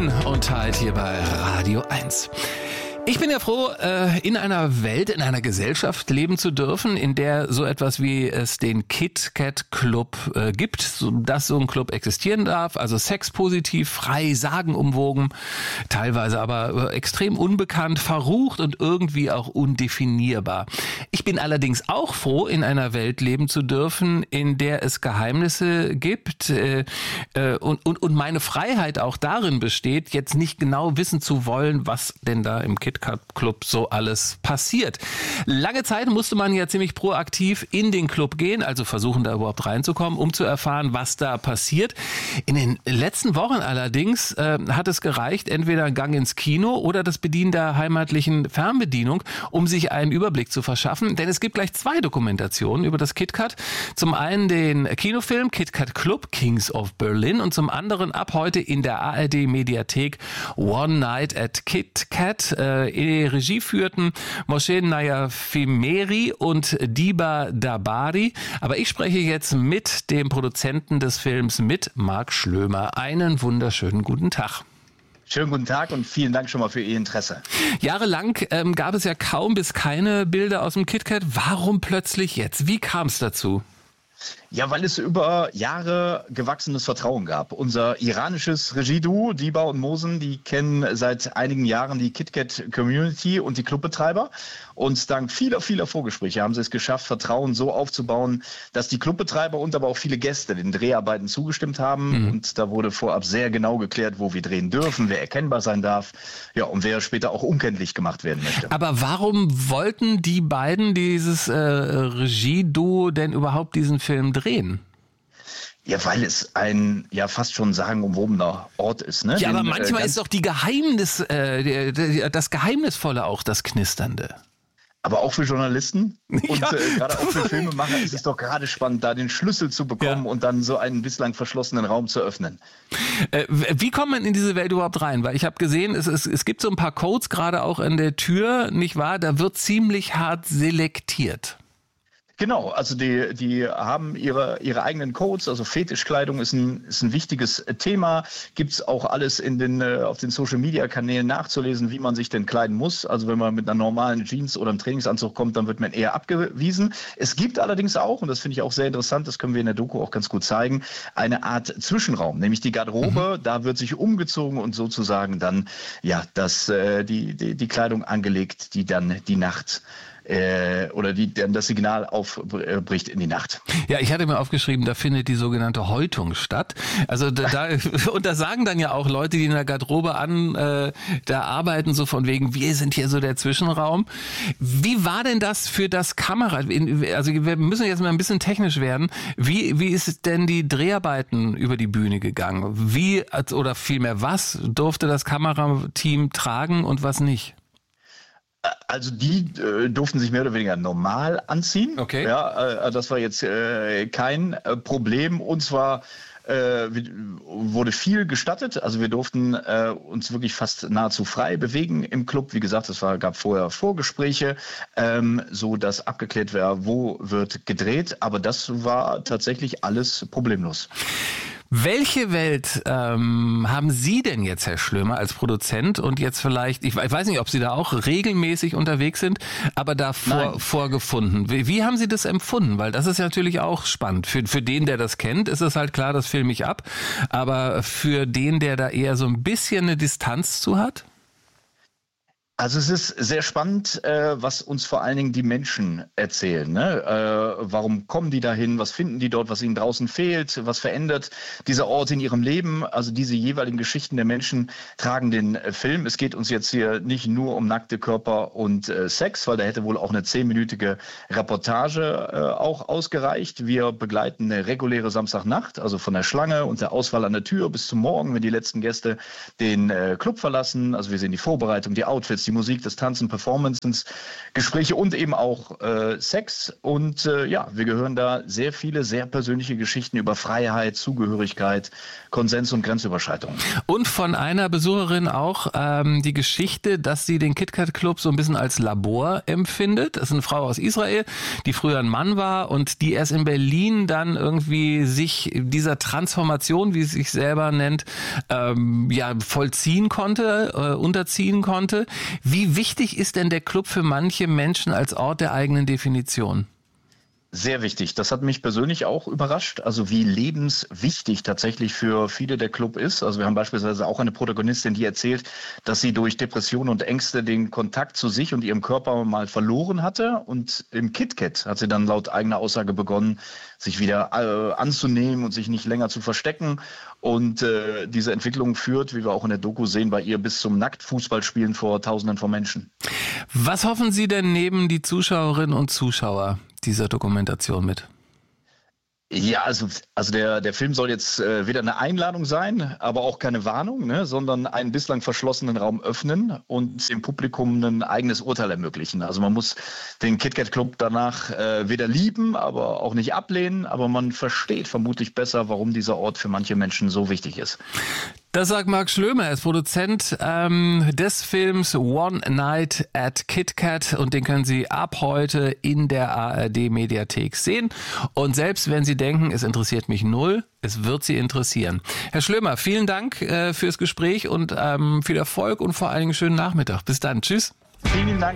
Untied hier bei Radio 1. Ich bin ja froh, in einer Welt, in einer Gesellschaft leben zu dürfen, in der so etwas wie es den KitKat Club gibt, dass so ein Club existieren darf, also sexpositiv, frei, sagenumwogen, teilweise aber extrem unbekannt, verrucht und irgendwie auch undefinierbar. Ich bin allerdings auch froh, in einer Welt leben zu dürfen, in der es Geheimnisse gibt und meine Freiheit auch darin besteht, jetzt nicht genau wissen zu wollen, was denn da im KitKat Club so alles passiert. Lange Zeit musste man ja ziemlich proaktiv in den Club gehen, also versuchen da überhaupt reinzukommen, um zu erfahren, was da passiert. In den letzten Wochen allerdings hat es gereicht, entweder ein Gang ins Kino oder das Bedienen der heimatlichen Fernbedienung, um sich einen Überblick zu verschaffen. Denn es gibt gleich 2 Dokumentationen über das KitKat. Zum einen den Kinofilm KitKat Club, Kings of Berlin, und zum anderen ab heute in der ARD-Mediathek One Night at KitKat. Regie führten Moshe Nayafimeri und Diba Dabari. Aber ich spreche jetzt mit dem Produzenten des Films, mit Marc Schlömer. Einen wunderschönen guten Tag. Schönen guten Tag und vielen Dank schon mal für Ihr Interesse. Jahrelang gab es ja kaum bis keine Bilder aus dem KitKat. Warum plötzlich jetzt? Wie kam es dazu? Ja, weil es über Jahre gewachsenes Vertrauen gab. Unser iranisches Regieduo, Diba und Mosen, die kennen seit einigen Jahren die KitKat-Community und die Clubbetreiber. Und dank vieler Vorgespräche haben sie es geschafft, Vertrauen so aufzubauen, dass die Clubbetreiber und aber auch viele Gäste den Dreharbeiten zugestimmt haben. Und da wurde vorab sehr genau geklärt, wo wir drehen dürfen, wer erkennbar sein darf, ja, und wer später auch unkenntlich gemacht werden möchte. Aber warum wollten die beiden, dieses Regieduo, denn überhaupt diesen Film drehen? Ja, weil es ein, ja, fast schon sagenumwobener Ort ist, ne? Ja, aber manchmal ist doch das Geheimnisvolle auch das Knisternde. Aber auch für Journalisten und gerade auch für Filmemacher ist es doch gerade spannend, da den Schlüssel zu bekommen und dann so einen bislang verschlossenen Raum zu öffnen. Wie kommt man in diese Welt überhaupt rein? Weil ich habe gesehen, es gibt so ein paar Codes gerade auch an der Tür, nicht wahr? Da wird ziemlich hart selektiert. Genau, also die haben ihre eigenen Codes, also Fetischkleidung ist ein wichtiges Thema. Gibt's auch alles auf den Social-Media-Kanälen nachzulesen, wie man sich denn kleiden muss. Also wenn man mit einer normalen Jeans oder einem Trainingsanzug kommt, dann wird man eher abgewiesen. Es gibt allerdings auch, und das finde ich auch sehr interessant, das können wir in der Doku auch ganz gut zeigen, eine Art Zwischenraum, nämlich die Garderobe. Da wird sich umgezogen und sozusagen dann die Kleidung angelegt, die dann die Nacht oder die dann das Signal aufbricht in die Nacht. Ja, ich hatte mir aufgeschrieben, da findet die sogenannte Häutung statt. Also und da sagen dann ja auch Leute, die in der Garderobe da arbeiten, so von wegen, wir sind hier so der Zwischenraum. Wie war denn das für das Kamera? Also wir müssen jetzt mal ein bisschen technisch werden. Wie ist denn die Dreharbeiten über die Bühne gegangen? Oder vielmehr, was durfte das Kamerateam tragen und was nicht? Also die durften sich mehr oder weniger normal anziehen. Okay. Ja, das war jetzt kein Problem. Und zwar wurde viel gestattet. Also wir durften uns wirklich fast nahezu frei bewegen im Club. Wie gesagt, gab vorher Vorgespräche, so dass abgeklärt war, wo wird gedreht. Aber das war tatsächlich alles problemlos. Welche Welt haben Sie denn jetzt, Herr Schlömer, als Produzent und jetzt vielleicht, ich weiß nicht, ob Sie da auch regelmäßig unterwegs sind, aber da vorgefunden? Wie haben Sie das empfunden? Weil das ist ja natürlich auch spannend. Für den, der das kennt, ist es halt klar, das filme ich ab. Aber für den, der da eher so ein bisschen eine Distanz zu hat? Also es ist sehr spannend, was uns vor allen Dingen die Menschen erzählen. Ne? Warum kommen die dahin? Was finden die dort? Was ihnen draußen fehlt? Was verändert dieser Ort in ihrem Leben? Also diese jeweiligen Geschichten der Menschen tragen den Film. Es geht uns jetzt hier nicht nur um nackte Körper und Sex, weil da hätte wohl auch eine 10-minütige Reportage auch ausgereicht. Wir begleiten eine reguläre Samstagnacht, also von der Schlange und der Auswahl an der Tür bis zum Morgen, wenn die letzten Gäste den Club verlassen. Also wir sehen die Vorbereitung, die Outfits, die Musik, das Tanzen, Performances, Gespräche und eben auch Sex. Und wir gehören da sehr viele, sehr persönliche Geschichten über Freiheit, Zugehörigkeit, Konsens und Grenzüberschreitung. Und von einer Besucherin auch die Geschichte, dass sie den KitKat Club so ein bisschen als Labor empfindet. Das ist eine Frau aus Israel, die früher ein Mann war und die erst in Berlin dann irgendwie sich dieser Transformation, wie sie sich selber nennt, vollziehen konnte, unterziehen konnte. Wie wichtig ist denn der Club für manche Menschen als Ort der eigenen Definition? Sehr wichtig. Das hat mich persönlich auch überrascht, also wie lebenswichtig tatsächlich für viele der Club ist. Also wir haben beispielsweise auch eine Protagonistin, die erzählt, dass sie durch Depressionen und Ängste den Kontakt zu sich und ihrem Körper mal verloren hatte. Und im KitKat hat sie dann laut eigener Aussage begonnen, sich wieder anzunehmen und sich nicht länger zu verstecken. Und diese Entwicklung führt, wie wir auch in der Doku sehen, bei ihr bis zum Nacktfußballspielen vor Tausenden von Menschen. Was hoffen Sie denn neben die Zuschauerinnen und Zuschauer dieser Dokumentation mit? Ja, also der Film soll jetzt weder eine Einladung sein, aber auch keine Warnung, ne, sondern einen bislang verschlossenen Raum öffnen und dem Publikum ein eigenes Urteil ermöglichen. Also man muss den KitKat Club danach weder lieben, aber auch nicht ablehnen, aber man versteht vermutlich besser, warum dieser Ort für manche Menschen so wichtig ist. Das sagt Marc Schlömer, er ist Produzent des Films One Night at KitKat und den können Sie ab heute in der ARD-Mediathek sehen. Und selbst wenn Sie denken, es interessiert mich null, es wird Sie interessieren. Herr Schlömer, vielen Dank fürs Gespräch und viel Erfolg und vor allen Dingen schönen Nachmittag. Bis dann. Tschüss. Vielen Dank.